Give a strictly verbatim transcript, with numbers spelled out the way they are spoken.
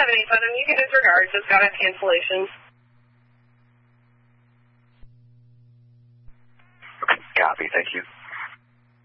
have any, but you can disregard. Just got a cancellation. Okay, copy. Thank you.